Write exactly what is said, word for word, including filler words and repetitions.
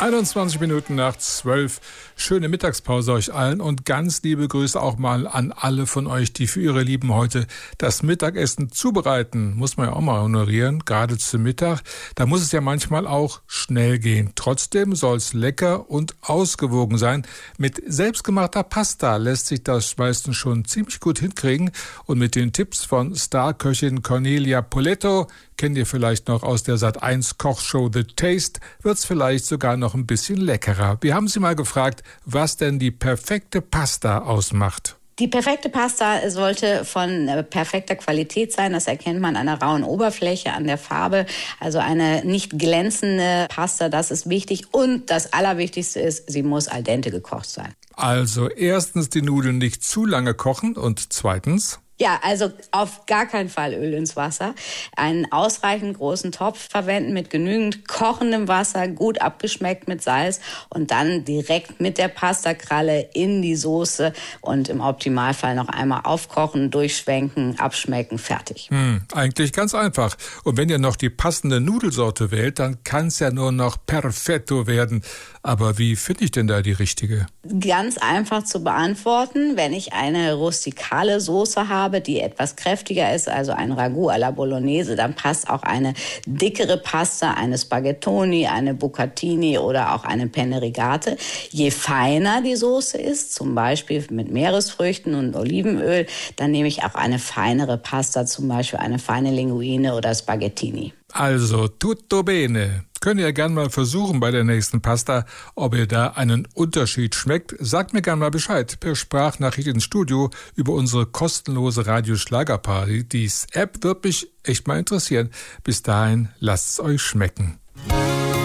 einundzwanzig Minuten nach zwölf. Schöne Mittagspause euch allen und ganz liebe Grüße auch mal an alle von euch, die für ihre Lieben heute das Mittagessen zubereiten. Muss man ja auch mal honorieren, gerade zum Mittag. Da muss es ja manchmal auch schnell gehen. Trotzdem soll es lecker und ausgewogen sein. Mit selbstgemachter Pasta lässt sich das meistens schon ziemlich gut hinkriegen. Und mit den Tipps von Starköchin Cornelia Poletto, kennt ihr vielleicht noch aus der Sat eins Kochshow The Taste, wird's vielleicht sogar noch ein bisschen leckerer. Wir haben sie mal gefragt, was denn die perfekte Pasta ausmacht. Die perfekte Pasta sollte von perfekter Qualität sein. Das erkennt man an der rauen Oberfläche, an der Farbe. Also eine nicht glänzende Pasta, das ist wichtig. Und das Allerwichtigste ist, sie muss al dente gekocht sein. Also erstens die Nudeln nicht zu lange kochen und zweitens... Ja, also auf gar keinen Fall Öl ins Wasser. Einen ausreichend großen Topf verwenden mit genügend kochendem Wasser, gut abgeschmeckt mit Salz und dann direkt mit der Pastakralle in die Soße und im Optimalfall noch einmal aufkochen, durchschwenken, abschmecken, fertig. Hm, eigentlich ganz einfach. Und wenn ihr noch die passende Nudelsorte wählt, dann kann es ja nur noch perfetto werden. Aber wie finde ich denn da die richtige? Ganz einfach zu beantworten. Wenn ich eine rustikale Soße habe, die etwas kräftiger ist, also ein Ragout à la Bolognese, dann passt auch eine dickere Pasta, eine Spaghettoni, eine Bucatini oder auch eine Penne Rigate. Je feiner die Soße ist, zum Beispiel mit Meeresfrüchten und Olivenöl, dann nehme ich auch eine feinere Pasta, zum Beispiel eine feine Linguine oder Spaghettini. Also, tutto bene. Könnt ihr gern mal versuchen bei der nächsten Pasta, ob ihr da einen Unterschied schmeckt. Sagt mir gern mal Bescheid per Sprachnachricht ins Studio über unsere kostenlose Radio-Schlagerparty. Die App wird mich echt mal interessieren. Bis dahin, lasst es euch schmecken.